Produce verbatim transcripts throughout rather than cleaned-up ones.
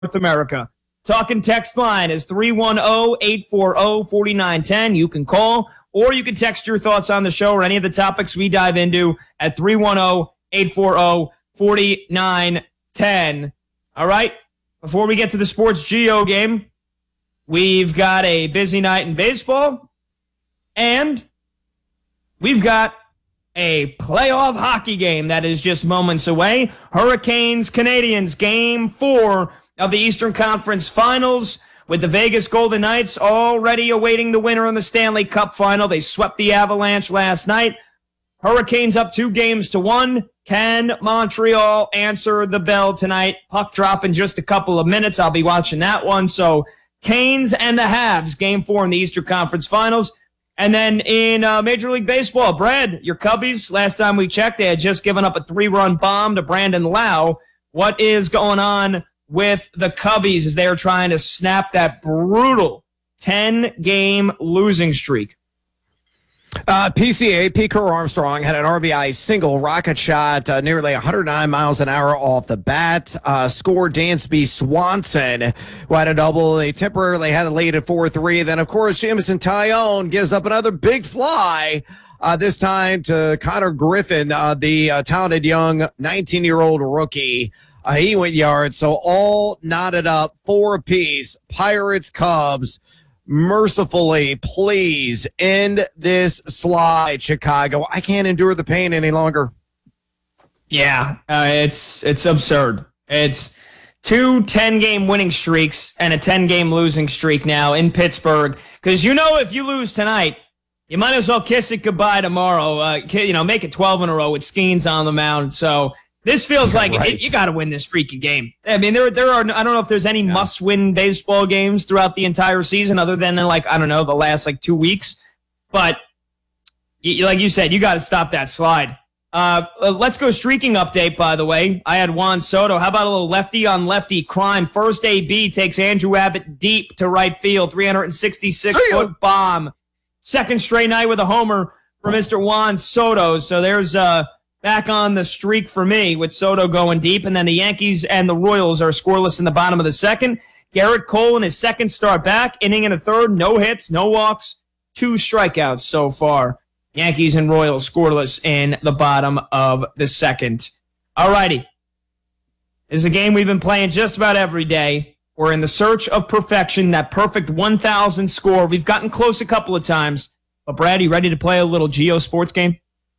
North America. Talking text line is three one zero, eight four zero, four nine one zero. You can call or you can text your thoughts on the show or any of the topics we dive into at three one zero, eight four zero, four nine one zero. All right, before we get to the Sports Geo game, we've got a busy night in baseball, and we've got a playoff hockey game that is just moments away. Hurricanes, Canadiens, game four of the Eastern Conference Finals, with the Vegas Golden Knights already awaiting the winner in the Stanley Cup Final. They swept the Avalanche last night. Hurricanes up two games to one. Can Montreal answer the bell tonight? Puck drop in just a couple of minutes. I'll be watching that one. So Canes and the Habs, game four in the Eastern Conference Finals. And then in uh, Major League Baseball, Brad, your Cubbies, last time we checked, they had just given up a three-run bomb to Brandon Lau. What is going on with the Cubbies as they're trying to snap that brutal ten-game losing streak? Uh, P C A, Pete Crow Armstrong, had an R B I single, rocket shot, uh, nearly one hundred nine miles an hour off the bat. Uh, scored Dansby Swanson, who had a double. They temporarily had a lead at four three. Then, of course, Jameson Taillon gives up another big fly, uh, this time to Connor Griffin, uh, the uh, talented young nineteen-year-old rookie. Uh, he went yard, so all knotted up, four apiece. Pirates, Cubs. Mercifully, please end this slide, Chicago. I can't endure the pain any longer. Yeah, uh, it's it's absurd. It's two ten-game winning streaks and a ten-game losing streak now in Pittsburgh. Because you know if you lose tonight, you might as well kiss it goodbye tomorrow. Uh, you know, make it twelve in a row with Skeens on the mound. So this feels like right. it, you got to win this freaking game. I mean, there there are I don't know if there's any yeah. must-win baseball games throughout the entire season other than in like I don't know the last like two weeks. But you, like you said, you got to stop that slide. Uh, let's go streaking update. By the way, I had Juan Soto. How about a little lefty on lefty crime? First A B takes Andrew Abbott deep to right field, three hundred sixty-six foot bomb. Second straight night with a homer for Mister Juan Soto. So there's uh. back on the streak for me with Soto going deep. And then the Yankees and the Royals are scoreless in the bottom of the second. Garrett Cole in his second start back, inning in a third, no hits, no walks, two strikeouts so far. Yankees and Royals scoreless in the bottom of the second. All righty. This is a game we've been playing just about every day. We're in the search of perfection, that perfect one thousand score. We've gotten close a couple of times. But Brad, you ready to play a little Geo Sports game?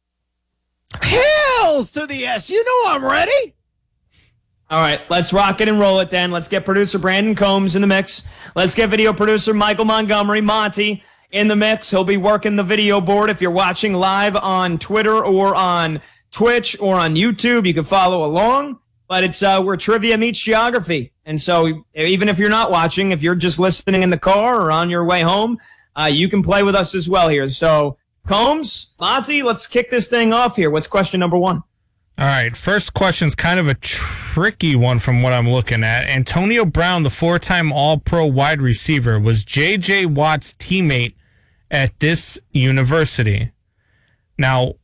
Hells to the yes. You know I'm ready. All right, let's rock it and roll it then. Let's get producer Brandon Combs in the mix. Let's get video producer Michael Montgomery, Monty, in the mix. He'll be working the video board. If you're watching live on Twitter or on Twitch or on YouTube, you can follow along. But it's uh, we're trivia meets geography. And so even if you're not watching, if you're just listening in the car or on your way home, uh, you can play with us as well here. So Combs, Monty, let's kick this thing off here. What's question number one? All right, first question's kind of a tricky one from what I'm looking at. Antonio Brown, the four-time All-Pro wide receiver, was J J. Watt's teammate at this university. Now,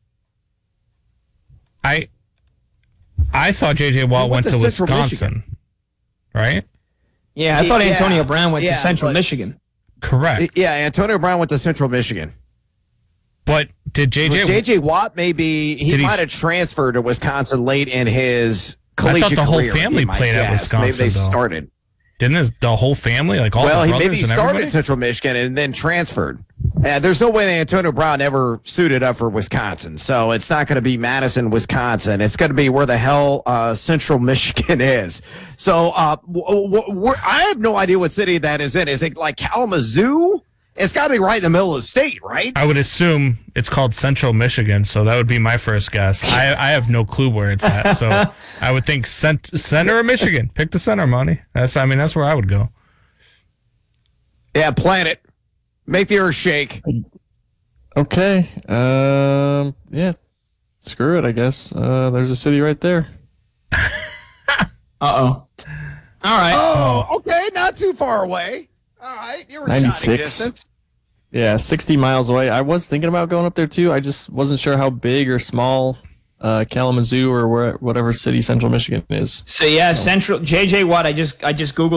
I I thought J J. Watt went, went to, to Wisconsin, Michigan. Right? Yeah, I thought yeah, Antonio Brown went yeah, to Central but, Michigan. Correct. Yeah, Antonio Brown went to Central Michigan. But did J J... J J. Watt maybe... He he might have transferred to Wisconsin late in his collegiate I thought the whole career, family played at Wisconsin, Maybe they though. started. Didn't his, the whole family, like all well, the he brothers maybe he and started everybody? at Central Michigan and then transferred. Uh, there's no way that Antonio Brown ever suited up for Wisconsin. So it's not going to be Madison, Wisconsin. It's going to be where the hell uh, Central Michigan is. So uh, w- w- I have no idea what city that is in. Is it like Kalamazoo? It's got to be right in the middle of the state, right? I would assume it's called Central Michigan, so that would be my first guess. I, I have no clue where it's at, so I would think cent- center of Michigan. Pick the center, Monty. That's I mean that's where I would go. Yeah, plan it. Make the earth shake. Okay. Um. Yeah. Screw it. I guess. Uh. There's a city right there. Uh oh. All right. Oh. Okay. Not too far away. All right. You were ninety-six. distance. Yeah, sixty miles away. I was thinking about going up there too. I just wasn't sure how big or small uh, Kalamazoo or where, whatever city Central Michigan is. So yeah, Central J J Watt. I just I just googled.